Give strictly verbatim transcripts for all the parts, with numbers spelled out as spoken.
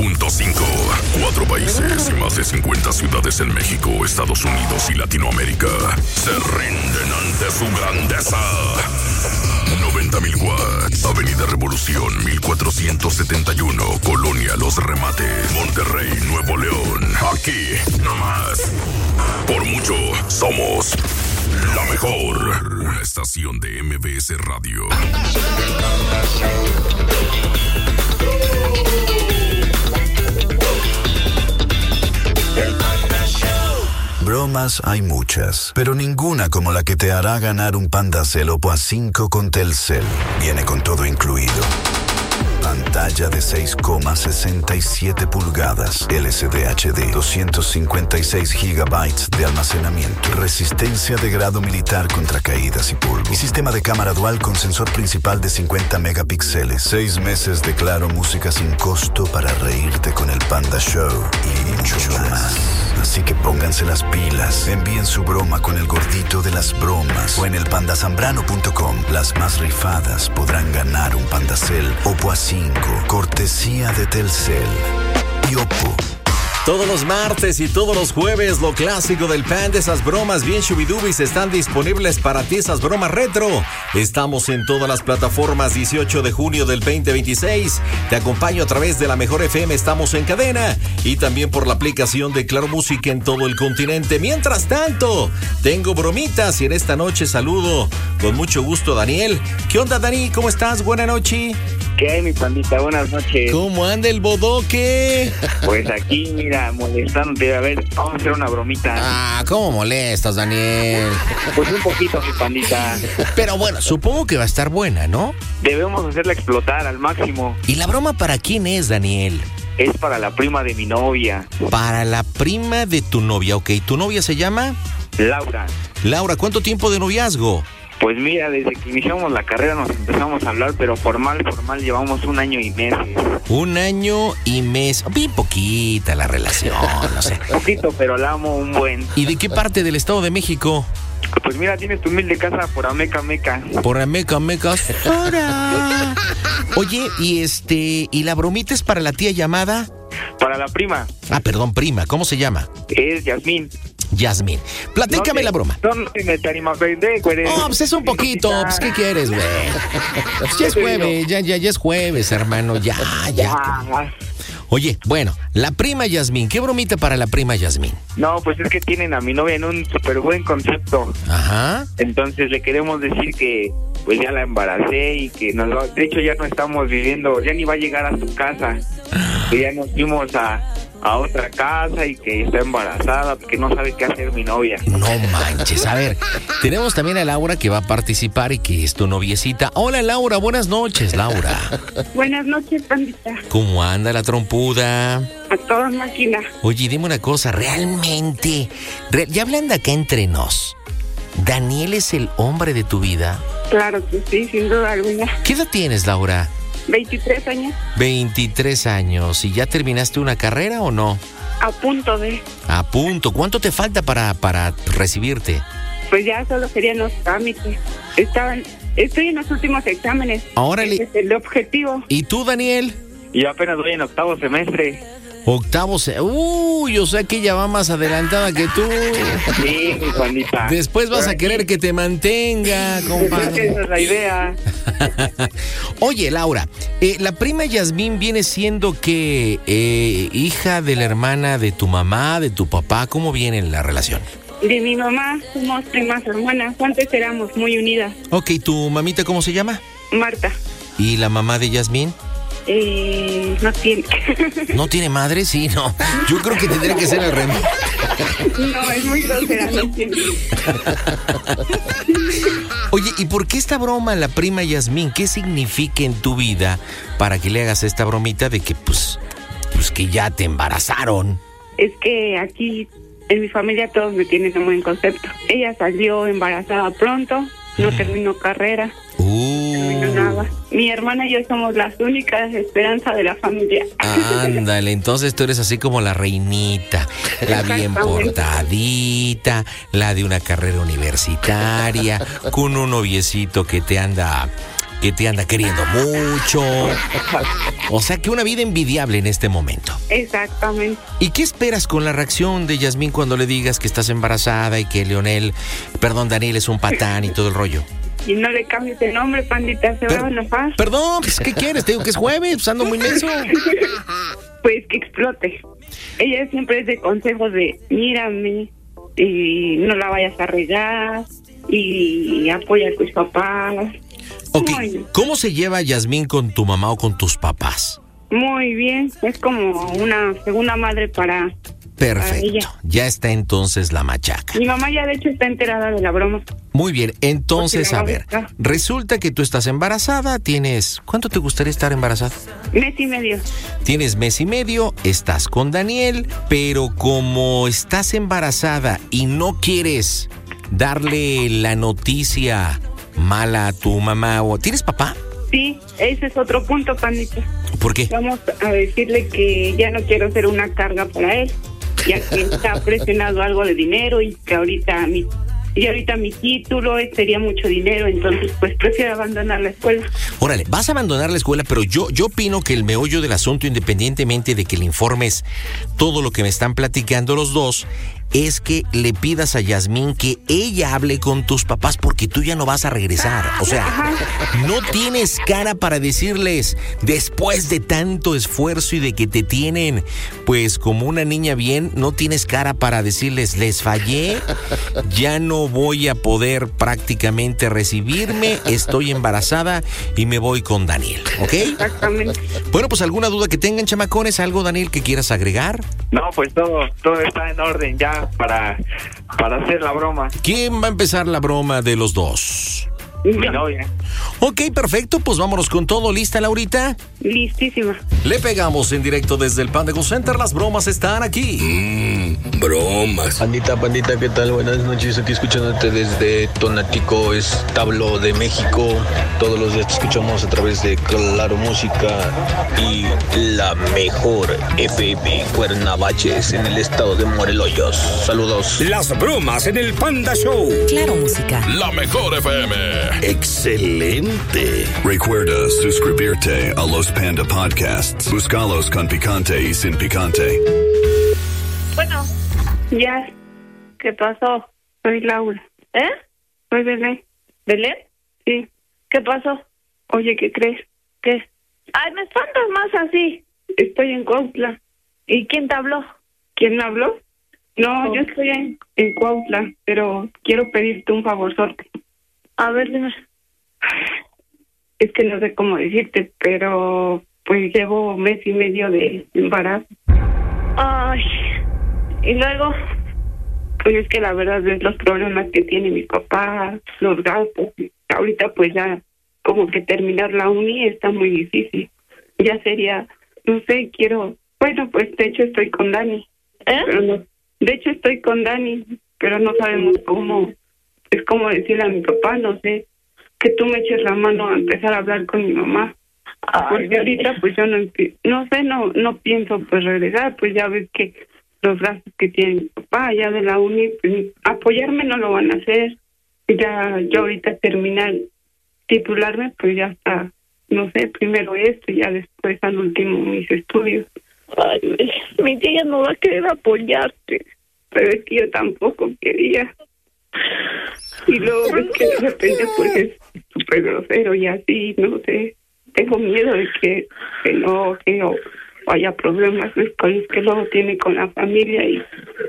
punto cinco. Cuatro países y más de cincuenta ciudades en México, Estados Unidos y Latinoamérica se rinden ante su grandeza. noventa mil watts. Avenida Revolución mil cuatrocientos setenta y uno, Colonia Los Remates, Monterrey, Nuevo León. Aquí, nomás. Por mucho, somos la mejor. Una estación de M B S Radio. Bromas hay muchas, pero ninguna como la que te hará ganar un Panda Cell Oppo A cinco con Telcel. Viene con todo incluido. Pantalla de seis coma sesenta y siete pulgadas, L C D H D, doscientos cincuenta y seis gigabytes de almacenamiento, resistencia de grado militar contra caídas y polvo, y sistema de cámara dual con sensor principal de cincuenta megapíxeles, seis meses de Claro Música sin costo para reírte con el Panda Show y mucho más. Así que pónganse las pilas, envíen su broma con el gordito de las bromas o en el panda zambrano punto com. Las más rifadas podrán ganar un Panda Cell Oppo A cinco, cortesía de Telcel y Oppo. Todos los martes y todos los jueves, lo clásico del Panda, esas bromas bien shubidubis están disponibles para ti, esas bromas retro. Estamos en todas las plataformas, dieciocho de junio del veinte veintiséis. Te acompaño a través de la Mejor F M, estamos en cadena, y también por la aplicación de Claro Música en todo el continente. Mientras tanto, tengo bromitas y en esta noche saludo con mucho gusto a Daniel. ¿Qué onda, Dani? ¿Cómo estás? Buena noche. ¿Qué hay, mi pandita? Buenas noches. ¿Cómo anda el bodoque? Pues aquí, mira, molestándote. A ver, vamos a hacer una bromita. Ah, ¿cómo molestas, Daniel? Pues un poquito, mi pandita. Pero bueno, supongo que va a estar buena, ¿no? Debemos hacerla explotar al máximo. ¿Y la broma para quién es, Daniel? Es para la prima de mi novia. Para la prima de tu novia, ok. ¿Tu novia se llama? Laura. Laura, ¿cuánto tiempo de noviazgo? Pues mira, desde que iniciamos la carrera nos empezamos a hablar, pero formal, formal, llevamos un año y meses. Un año y mes, bien poquita la relación, no sé. Poquito, pero la amo un buen. ¿Y de qué parte del Estado de México? Pues mira, tienes tu humilde casa por Ameca Meca. Por Ameca Meca. ¡Hora! Oye, y este, ¿y la bromita es para la tía llamada? Para la prima. Ah, perdón, prima, ¿cómo se llama? Es Yasmín. Yasmín. Platícame no, la broma. No, no me tarima, pendejo. Oh, pues es un poquito, pues ¿qué quieres, güey? Pues ya es jueves, ya, ya, ya es jueves, hermano, ya, ya. Oye, bueno, la prima Yasmín, ¿qué bromita para la prima Yasmín? No, pues es que tienen a mi novia en un súper buen concepto. Ajá. Entonces le queremos decir que pues ya la embaracé y que nos va, de hecho ya no estamos viviendo, ya ni va a llegar a su casa. Que ya nos fuimos a, a otra casa y que está embarazada porque no sabe qué hacer mi novia. No manches, a ver, tenemos también a Laura que va a participar y que es tu noviecita. Hola Laura, buenas noches, Laura. Buenas noches, pandita. ¿Cómo anda la trompuda? A toda máquina. Oye, dime una cosa, realmente, re, ya hablando acá entre nos, ¿Daniel es el hombre de tu vida? Claro que sí, sin duda alguna. ¿Qué edad tienes, Laura? veintitrés años. veintitrés años. ¿Y ya terminaste una carrera o no? A punto de. A punto. ¿Cuánto te falta para, para recibirte? Pues ya solo serían los trámites. Estaban, estoy en los últimos exámenes. Órale. Ese es el objetivo. ¿Y tú, Daniel? Y apenas voy en octavo semestre. Octavo se... Uy, o sea que ella va más adelantada que tú. Sí, mi Juanita. Después vas a querer que te mantenga, compadre. Esa es la idea. Oye, Laura, eh, la prima Yasmín viene siendo que eh, hija de la hermana de tu mamá, de tu papá. ¿Cómo viene la relación? De mi mamá, somos primas hermanas. Antes éramos muy unidas. Ok, ¿tu mamita cómo se llama? Marta. ¿Y la mamá de Yasmín? Eh, no tiene. ¿No tiene madre? Sí, no. Yo creo que tendría que ser al revés. No, es muy grosera, no tiene. Oye, ¿y por qué esta broma, la prima Yasmín? ¿Qué significa en tu vida para que le hagas esta bromita de que, pues, pues que ya te embarazaron? Es que aquí, en mi familia, todos me tienen un buen concepto. Ella salió embarazada pronto, no mm. terminó carrera. Uh. No terminó nada. Mi hermana y yo somos las únicas esperanzas de la familia. Ándale, entonces tú eres así como la reinita, la bien portadita, la de una carrera universitaria, con un noviecito que te anda que te anda queriendo mucho. O sea que una vida envidiable en este momento. Exactamente. ¿Y qué esperas con la reacción de Yasmín cuando le digas que estás embarazada y que Leonel, perdón, Daniel es un patán y todo el rollo? Y no le cambies el nombre, pandita, se Per- va a enojar. Perdón, pues, ¿qué quieres? Te digo que es jueves, pues ando muy menso. Pues que explote. Ella siempre es de consejos de mírame y no la vayas a regar y apoya a tus papás. Ok, Muy, ¿cómo se lleva Yasmín con tu mamá o con tus papás? muy bien, es como una segunda madre para, para Perfecto, ella. ya está entonces la machaca. Mi mamá ya de hecho está enterada de la broma. Muy bien, entonces, Porque la a va a ver, buscar. resulta que tú estás embarazada, tienes... ¿Cuánto te gustaría estar embarazada? Mes y medio. Tienes mes y medio, estás con Daniel, pero como estás embarazada y no quieres darle la noticia mala a tu mamá o... ¿Tienes papá? Sí, ese es otro punto, pandita. ¿Por qué? Vamos a decirle que ya no quiero ser una carga para él, ya que está presionado algo de dinero y que ahorita mi y ahorita mi título eh, sería mucho dinero, entonces pues prefiero abandonar la escuela. Órale, vas a abandonar la escuela, pero yo, yo opino que el meollo del asunto, independientemente de que le informes todo lo que me están platicando los dos, es que le pidas a Yasmín que ella hable con tus papás porque tú ya no vas a regresar. O sea, no tienes cara para decirles, después de tanto esfuerzo y de que te tienen, pues como una niña bien, no tienes cara para decirles, les fallé, ya no voy a poder prácticamente recibirme, estoy embarazada y me voy con Daniel, ¿ok? Exactamente. Bueno, pues alguna duda que tengan, chamacones, algo, Daniel, que quieras agregar. No, pues todo, todo está en orden ya para, para hacer la broma. ¿Quién va a empezar la broma de los dos? Mi novia. Ok, perfecto, pues vámonos con todo. ¿Lista, Laurita? Listísima. Le pegamos en directo desde el Panda Go Center. Las bromas están aquí. Mmm, bromas. Pandita, pandita, ¿qué tal? Buenas noches, aquí escuchándote desde Tonatico, Establo de México. Todos los días te escuchamos a través de Claro Música y la mejor F M Cuernavaches en el estado de Morelos. Saludos. Las bromas en el Panda Show. Claro Música. La mejor F M. Excelente. Recuerda suscribirte a los Panda Podcasts. Búscalos con picante y sin picante. Bueno, ya. ¿Qué pasó? Soy Laura. ¿Eh? Soy Belén. ¿Belén? Sí. ¿Qué pasó? Oye, ¿qué crees? ¿Qué? Ay, me espantas más así. Estoy en Cuautla. ¿Y quién te habló? ¿Quién me habló? No, oh. Yo estoy en, en Cuautla, pero quiero pedirte un favorzote. A ver, dime. Es que no sé cómo decirte, pero pues llevo mes y medio de embarazo. Ay, y luego, pues es que la verdad es los problemas que tiene mi papá, los gastos. Ahorita pues ya como que terminar la uni está muy difícil. Ya sería, no sé, quiero, bueno, pues de hecho estoy con Dani. ¿Eh? Pero no, de hecho estoy con Dani, pero no sabemos cómo. Es como decirle a mi papá, no sé, que tú me eches la mano a empezar a hablar con mi mamá. Ay, porque ahorita pues yo no, no sé, no no pienso pues regresar, pues ya ves que los gastos que tiene mi papá ya de la uni, pues apoyarme no lo van a hacer. Ya yo ahorita terminar, titularme, pues ya está, no sé, primero esto y ya después al último mis estudios. Ay, mi tía no va a querer apoyarte, pero es que yo tampoco quería. Y luego ves que de repente pues es súper grosero y así, no sé, tengo miedo de que se enoje o haya problemas con los que luego tiene con la familia. Y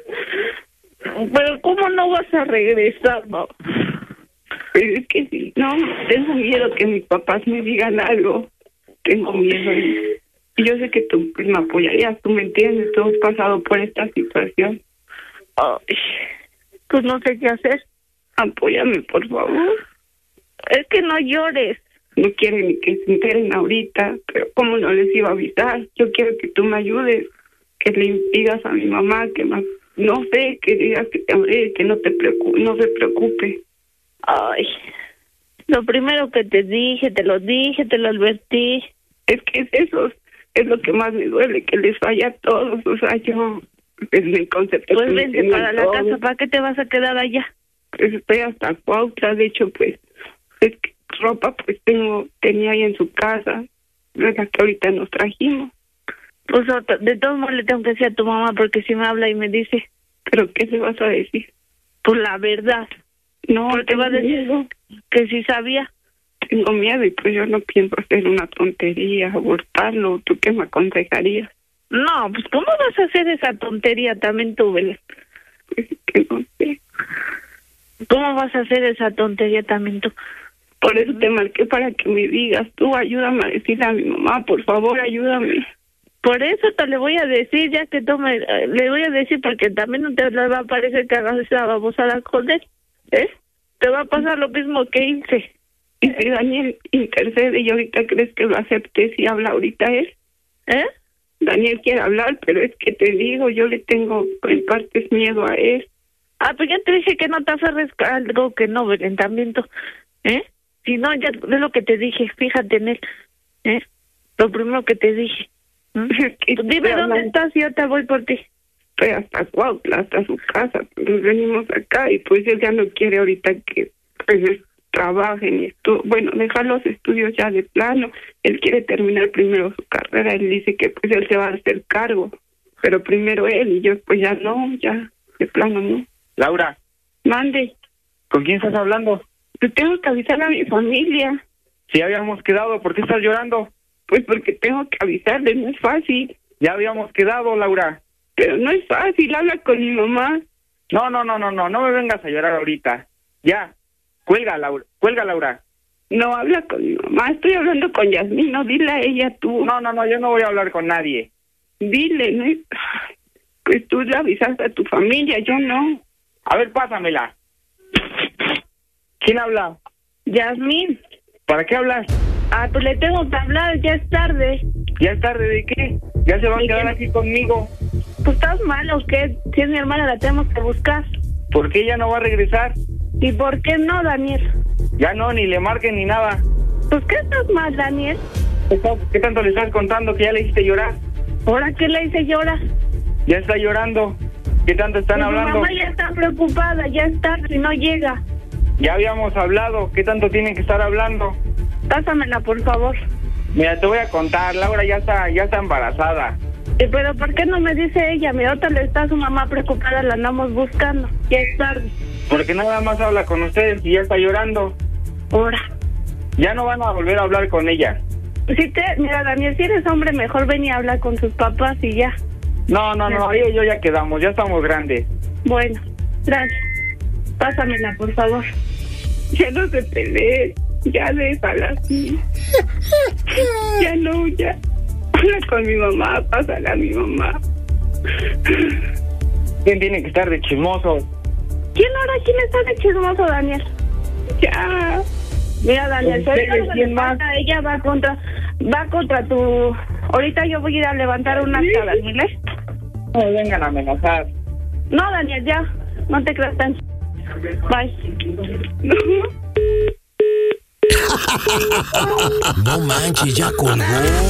pero ¿cómo no vas a regresar, no? Pero es que sí, no, tengo miedo que mis papás me digan algo, tengo miedo y, y yo sé que tú pues, me apoyarías, tú me entiendes, tú has pasado por esta situación. Ay, pues no sé qué hacer. Apóyame, por favor. Es que no llores. No quieren ni que se enteren ahorita, pero ¿cómo no les iba a avisar? Yo quiero que tú me ayudes, que le digas a mi mamá que más, no sé, que digas que te abre, que no te preocupe, no se preocupe. Ay, lo primero que te dije, te lo dije, te lo advertí. Es que es eso, es lo que más me duele, que les falla a todos, o sea, yo, en el concepto... Pues vente para la casa, ¿para qué te vas a quedar allá? Pues estoy hasta Cuautla, de hecho, pues, es que ropa pues tengo, tenía ahí en su casa, la que ahorita nos trajimos. Pues de todos modos le tengo que decir a tu mamá, porque si me habla y me dice... ¿Pero qué le vas a decir? Pues la verdad. No, porque va a decir miedo. Que sí sabía. Tengo miedo y pues yo no pienso hacer una tontería, abortarlo. ¿Tú qué me aconsejarías? No, pues ¿cómo vas a hacer esa tontería también tú, Belén? Pues que no sé. ¿Cómo vas a hacer esa tontería también tú? Por eso te marqué, para que me digas. Tú ayúdame a decirle a mi mamá, por favor, ayúdame. Por eso te le voy a decir, ya que tome, le voy a decir, porque también no te le va a parecer que hagas esa babosada con él, ¿eh? Te va a pasar lo mismo que hice. Y si Daniel intercede y ahorita crees que lo acepte si habla ahorita él, ¿eh? Daniel quiere hablar, pero es que te digo, yo le tengo en partes miedo a él. Ah, pues ya te dije que no te aferres a algo que no, Belén, también tú, ¿eh? Si no, ya es lo que te dije, fíjate en él, ¿eh? Lo primero que te dije. ¿Mm? Dime dónde hablando. Estás y yo te voy por ti. Estoy hasta Cuautla, hasta su casa. Nos venimos acá y pues él ya no quiere ahorita que pues trabajen y esto. Bueno, dejar los estudios ya de plano. Él quiere terminar primero su carrera. Él dice que pues él se va a hacer cargo. Pero primero él y yo pues ya no, ya de plano no. Laura. Mande. ¿Con quién estás hablando? Pues tengo que avisar a mi familia. Si habíamos quedado, ¿por qué estás llorando? Pues porque tengo que avisarle, no es fácil. Ya habíamos quedado, Laura. Pero no es fácil, habla con mi mamá. No, no, no, no, no, no me vengas a llorar ahorita. Ya, cuelga, Laura, cuelga, Laura. No, habla con mi mamá, estoy hablando con Yasmín, no, dile a ella tú. No, no, no, yo no voy a hablar con nadie. Dile, no es... Pues tú le avisaste a tu familia, yo no. A ver, pásamela. ¿Quién habla? Yasmín. ¿Para qué hablas? Ah, pues le tengo que hablar, ya es tarde. ¿Ya es tarde de qué? ¿Ya se van a quedar aquí conmigo? Pues estás mal o qué, si es mi hermana la tenemos que buscar. ¿Por qué ella no va a regresar? ¿Y por qué no, Daniel? Ya no, ni le marquen ni nada. Pues ¿qué estás mal, Daniel? ¿Qué tanto le estás contando que ya le hiciste llorar? ¿Ahora qué le hice llorar? Ya está llorando. ¿Qué tanto están pues hablando? Mi mamá ya está preocupada, ya está, si no llega. Ya habíamos hablado, ¿qué tanto tienen que estar hablando? Pásamela, por favor. Mira, te voy a contar, Laura ya está ya está embarazada. ¿Y pero por qué no me dice ella? Mi otra le está su mamá preocupada, la andamos buscando. Ya es tarde. Porque nada más habla con ustedes y ya está llorando. Ahora. Ya no van a volver a hablar con ella. Si te, mira, Daniel, si eres hombre, mejor ven y habla con sus papás y ya. No, no, no, ella y yo ya quedamos, ya estamos grandes. Bueno, gracias. Pásamela, por favor. Ya no se peleen, ya déjala así. Ya no, ya. Habla con mi mamá, pásala a mi mamá. ¿Quién tiene que estar de chismoso? ¿Quién ahora? ¿Quién está de chismoso, Daniel? Ya. Mira, Daniel, ¿quién más? Ella va contra, va contra tu... Ahorita yo voy a ir a levantar una acta, Daniel, ¿eh? No me vengan a amenazar. No, Daniel, ya. No te creas tan... Bye. No. No manches, ya colgó.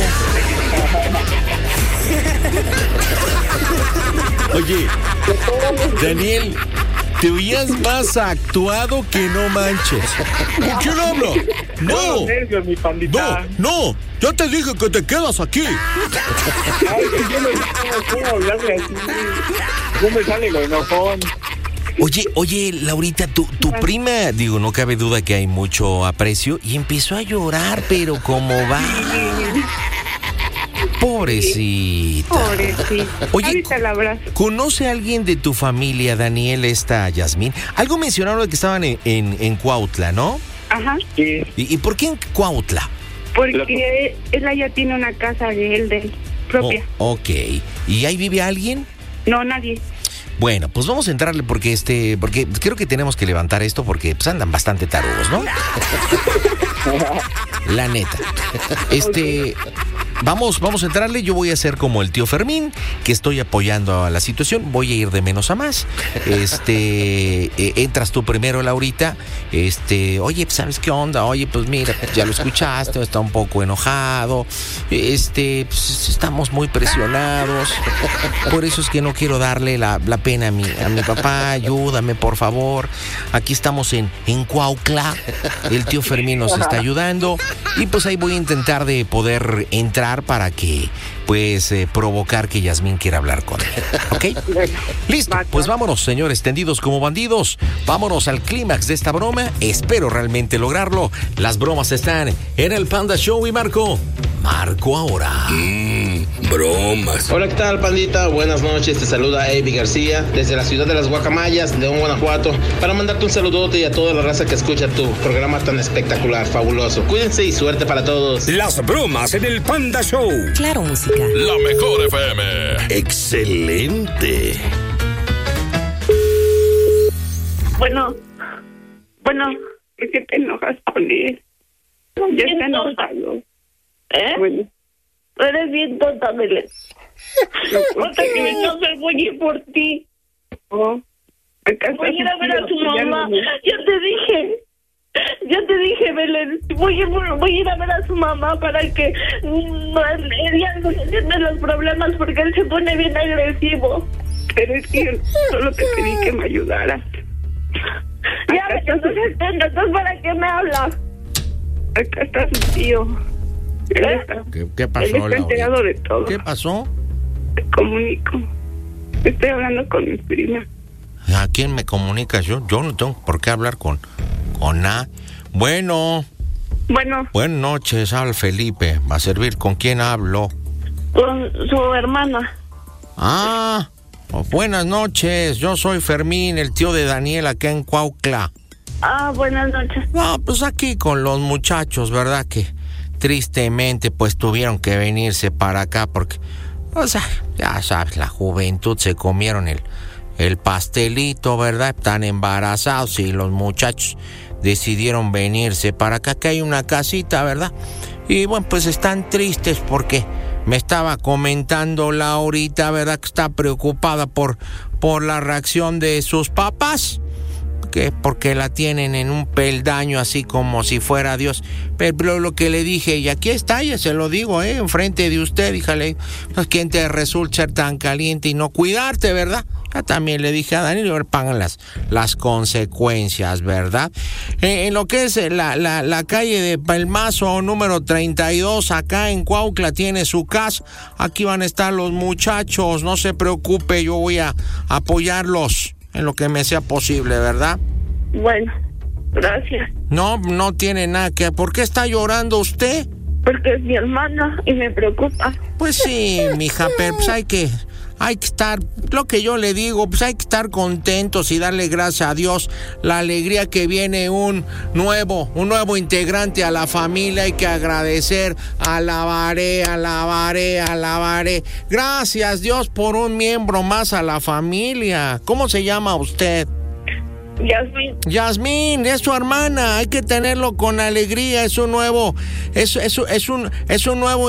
Oye, Daniel, te oías más actuado que no manches. ¿Con quién hablo? No, nervios, mi pandita. no, no, ya te dije que te quedas aquí. Ay, yo no sé cómo hablarle así. No me sale lo enojón. Oye, oye, Laurita, tu, tu prima, digo, no cabe duda que hay mucho aprecio, y empezó a llorar, pero ¿cómo va? Pobrecita. Pobrecita. Oye, ahorita la abrazo. ¿Conoce a alguien de tu familia, Daniel, esta Yasmín? Algo mencionaron de que estaban en, en, en Cuautla, ¿no? Ajá. Sí. ¿Y, ¿Y por qué en Cuautla? Porque ella ya tiene una casa de él, de él, propia. Oh, ok. ¿Y ahí vive alguien? No, nadie. Bueno, pues vamos a entrarle porque este, porque creo que tenemos que levantar esto porque pues andan bastante tarudos, ¿no? La neta. Este, vamos, vamos a entrarle. Yo voy a ser como el tío Fermín, que estoy apoyando a la situación. Voy a ir de menos a más. Este, eh, entras tú primero, Laurita. Este, oye, ¿sabes qué onda? Oye, pues mira, ya lo escuchaste, está un poco enojado. Este, pues estamos muy presionados. Por eso es que no quiero darle la, la pena a mi, a mi papá. Ayúdame, por favor. Aquí estamos en, en Cuautla. El tío Fermín nos está ayudando. Y pues ahí voy a intentar de poder entrar para que, pues, eh, provocar que Yasmín quiera hablar con él. ¿Ok? Listo. Pues vámonos, señores, tendidos como bandidos. Vámonos al clímax de esta broma. Espero realmente lograrlo. Las bromas están en el Panda Show y Marco. Marco ahora. Mmm, bromas. Hola, ¿qué tal, pandita? Buenas noches, te saluda Avi García desde la ciudad de Las Guacamayas, León, Guanajuato, para mandarte un saludote y a toda la raza que escucha tu programa tan espectacular, fabuloso. Cuídense y suerte para todos. Las bromas en el Panda Show. Claro, música. La mejor F M. Excelente. Bueno, bueno, ¿por qué te enojas con él? Ya está enojado. ¿Eh? Bueno, Eres bien tonta, Belén. Hasta que me estás voy a ir por ti. oh, acá Voy a ir a ver a tu ya mamá. no- Ya te dije. Ya te dije, Belén. Voy a, voy a ir a ver a su mamá para que mm, ella no entienda los problemas porque él se pone bien agresivo. Pero es que yo solo te pedí que me ayudaras. Ya, Acá está entonces, su- entonces, ¿para qué me hablas? acá está su tío. Él ¿Eh? está, ¿Qué, qué él pasó, está Laura? enterado de todo. ¿Qué pasó? Te comunico. Estoy hablando con mi prima. ¿A quién me comunicas? Yo, yo no tengo por qué hablar con, con A. Bueno, Bueno, buenas noches, habla Felipe. ¿Va a servir? ¿Con quién hablo? Con su hermana. Ah, buenas noches. Yo soy Fermín, el tío de Daniel acá en Cuautla. Ah, buenas noches. No, pues aquí con los muchachos, ¿verdad? Que tristemente pues tuvieron que venirse para acá porque, o sea, ya sabes, la juventud se comieron el, el pastelito, ¿verdad? Están embarazados y los muchachos decidieron venirse para acá, que hay una casita, ¿verdad? Y bueno, pues están tristes porque me estaba comentando Laurita, ¿verdad? Que está preocupada por, por la reacción de sus papás. Que porque la tienen en un peldaño así como si fuera Dios. Pero lo que le dije, y aquí está, ya se lo digo, eh, enfrente de usted, díjale, pues quién te resulta ser tan caliente y no cuidarte, ¿verdad? Ya también le dije a Daniel, ahora pagan las, las consecuencias, ¿verdad? Eh, en lo que es la, la, la calle de Palmazo número treinta y dos, acá en Cuautla tiene su casa. Aquí van a estar los muchachos, no se preocupe, yo voy a apoyarlos en lo que me sea posible, ¿verdad? Bueno, gracias. No, no tiene nada que... ¿Por qué está llorando usted? Porque es mi hermana y me preocupa. Pues sí, mija, pero pues hay que... Hay que estar, lo que yo le digo, pues hay que estar contentos y darle gracias a Dios la alegría que viene un nuevo, un nuevo integrante a la familia. Hay que agradecer, alabaré, alabaré, alabaré. Gracias Dios por un miembro más a la familia. ¿Cómo se llama usted? Yasmín. Yasmín, es su hermana, hay que tenerlo con alegría, es un nuevo, es, es, es un, es un nuevo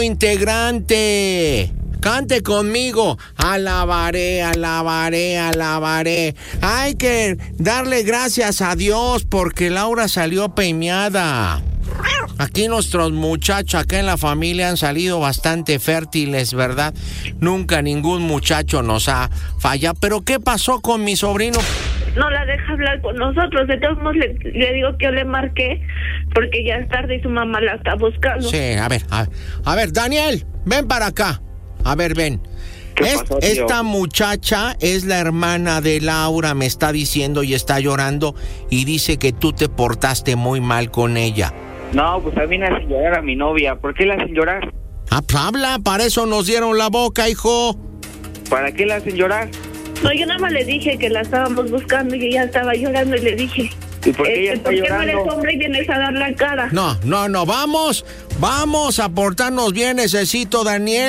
integrante. Cante conmigo, alabaré, alabaré, alabaré. Hay que darle gracias a Dios porque Laura salió premiada. Aquí nuestros muchachos acá en la familia han salido bastante fértiles, ¿verdad? Nunca ningún muchacho nos ha fallado. Pero ¿qué pasó con mi sobrino? No la deja hablar con nosotros. De todos modos le, le digo que yo le marqué porque ya es tarde y su mamá la está buscando. Sí, a ver, a ver, a ver, Daniel, ven para acá. A ver, ven. ¿Qué Es- pasó, tío? esta muchacha es la hermana de Laura, me está diciendo y está llorando y dice que tú te portaste muy mal con ella. No, pues a mí me hacen llorar a mi novia. ¿Por qué la hacen llorar? Ah, pues habla, para eso nos dieron la boca, hijo. ¿Para qué la hacen llorar? No, yo nada más le dije que la estábamos buscando y ella estaba llorando y le dije, ¿Y por qué ella este, está ¿por qué no llorando? eres hombre y vienes a dar la cara? No, no, no, vamos, vamos a portarnos bien, necesito, Daniel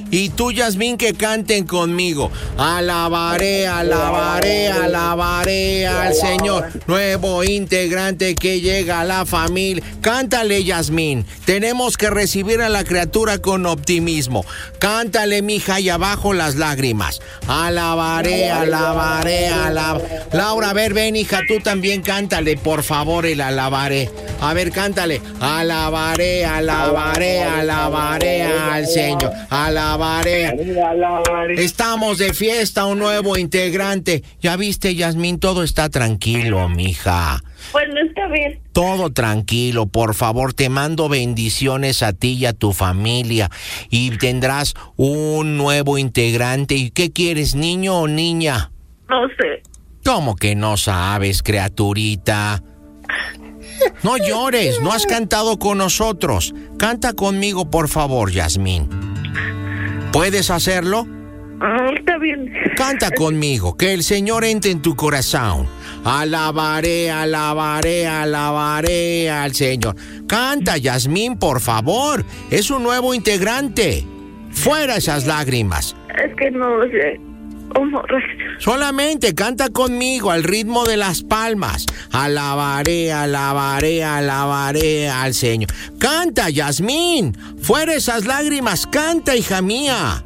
Y tú, Yasmín, que canten conmigo. Alabaré, alabaré, alabaré al Señor. Nuevo integrante que llega a la familia. Cántale, Yasmín. Tenemos que recibir a la criatura con optimismo. Cántale, mija, y abajo las lágrimas. Alabaré, alabaré, alabaré. Laura, a ver, ven, hija, tú también cántale, por favor, el alabaré. A ver, cántale. Alabaré, alabaré, alabaré al Señor. Alabaré. Estamos de fiesta, un nuevo integrante. Ya viste, Yasmín, todo está tranquilo, mija. Bueno, está bien. Todo tranquilo, por favor, te mando bendiciones a ti y a tu familia. Y tendrás un nuevo integrante. ¿Y qué quieres, niño o niña? No sé. ¿Cómo que no sabes, criaturita? No llores, no has cantado con nosotros. Canta conmigo, por favor, Yasmín. ¿Puedes hacerlo? Ah, está bien. Canta conmigo, que el Señor entre en tu corazón. Alabaré, alabaré, alabaré al Señor. Canta, Yasmín, por favor. Es un nuevo integrante. Fuera esas lágrimas. Es que no sé cómo reaccionar. Solamente canta conmigo al ritmo de las palmas. Alabaré, alabaré, alabaré al Señor. Canta, Yasmín. Fuera esas lágrimas. Canta, hija mía.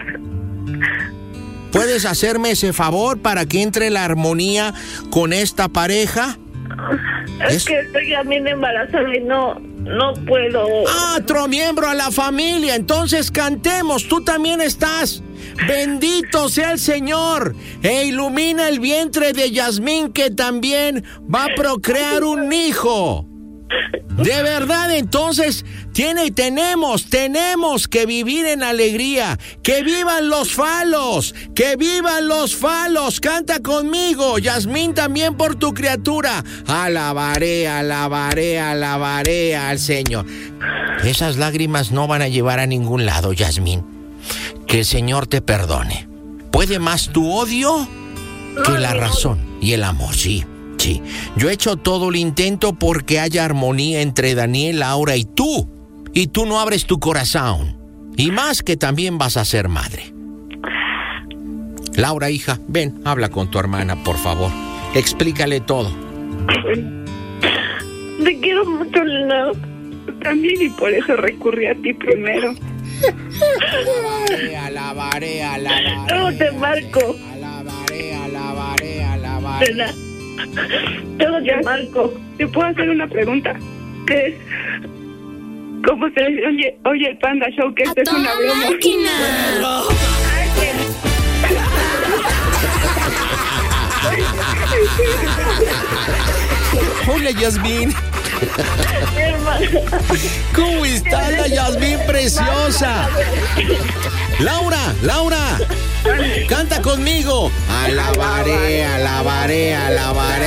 ¿Puedes hacerme ese favor para que entre la armonía con esta pareja? Es, es que estoy también embarazada y no, no puedo. Ah, otro miembro a la familia. Entonces cantemos. Tú también estás. Bendito sea el Señor. E ilumina el vientre de Yasmín, que también va a procrear un hijo. De verdad, entonces, tiene, tenemos, tenemos que vivir en alegría. ¡Que vivan los falos! ¡Que vivan los falos! Canta conmigo, Yasmín, también por tu criatura. Alabaré, alabaré, alabaré al Señor. Esas lágrimas no van a llevar a ningún lado, Yasmín. Que el Señor te perdone. ¿Puede más tu odio que la razón y el amor? Sí. Sí, yo he hecho todo el intento porque haya armonía entre Daniel, Laura y tú. Y tú no abres tu corazón. Y más que también vas a ser madre. Laura, hija, ven, habla con tu hermana, por favor. Explícale todo. Te quiero mucho, Lina. También, y por eso recurrí a ti primero. Alabaré, alabaré, alabaré. No, te marco. Alabaré, alabaré, alabaré. Lina. Todo te marco. ¿Te puedo hacer una pregunta? ¿Qué es? ¿Cómo se oye, oye el Panda Show? Que esto es una broma. No. Hola, Yasmín. ¿Cómo está la Yasmín preciosa? Laura, Laura, canta conmigo. Alabaré, alabaré, alabaré.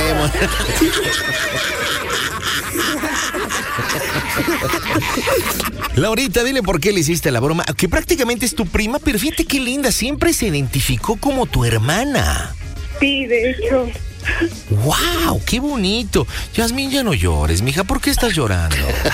Laurita, dile por qué le hiciste la broma. Que prácticamente es tu prima, pero fíjate qué linda. Siempre se identificó como tu hermana. Sí, de hecho. ¡Wow! ¡Qué bonito! Yasmín, ya no llores, mija. ¿Por qué estás llorando?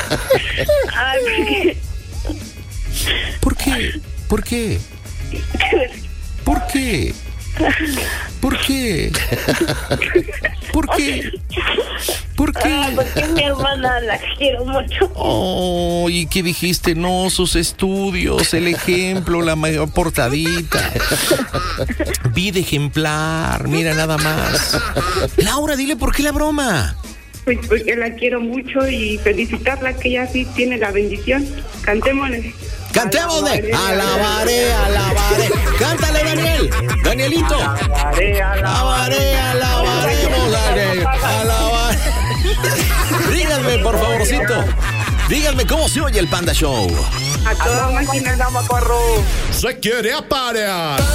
Ay, ¿por qué? ¿Por qué? ¿Por qué? ¿Por qué? ¿Por qué? ¿Por qué? Ah, porque mi hermana la quiero mucho. Oh, ¿y qué dijiste? No, sus estudios, el ejemplo, la mayor portadita. Vida ejemplar, mira nada más. Laura, dile por qué la broma. Pues porque la quiero mucho y felicitarla, que ella sí tiene la bendición. Cantémosle. Cantémosle. Alabaré, alabaré. Cántale, Daniel. Danielito. Alabaré, alabaré, alabaremos, Daniel. Alabaré. Díganme, por favorcito. Díganme cómo se oye el Panda Show. A toda máquina, dama, corro. Se quiere aparear.